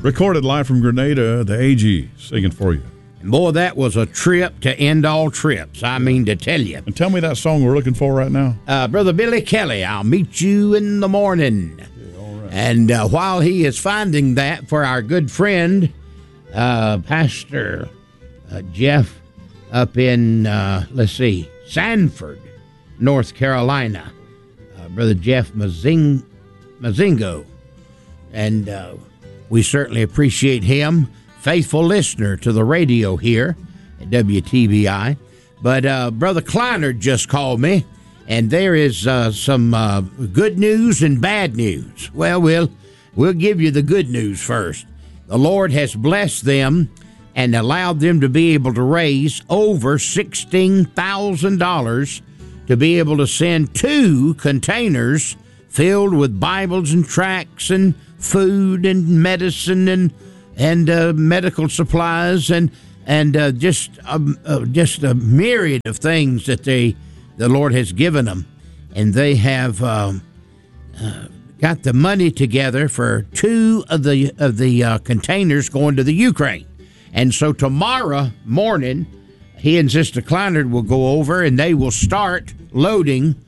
Recorded live from Grenada, the AG singing for you. And boy, that was a trip to end all trips. I mean to tell you. And tell me that song we're looking for right now. Brother Billy Kelly, I'll meet you in the morning. Yeah, all right. And while he is finding that for our good friend, Pastor Jeff up in, Sanford, North Carolina, Brother Jeff Mazingo. And we certainly appreciate him. Faithful listener to the radio here at WTBI. But Brother Kleiner just called me, and there is some good news and bad news. Well, we'll give you the good news first. The Lord has blessed them and allowed them to be able to raise over $16,000 to be able to send 2 containers filled with Bibles and tracts and food and medicine and medical supplies and just a myriad of things that the Lord has given them, and they have got the money together for 2 of the containers going to the Ukraine. And so tomorrow morning, he and Sister Kleinert will go over and they will start loading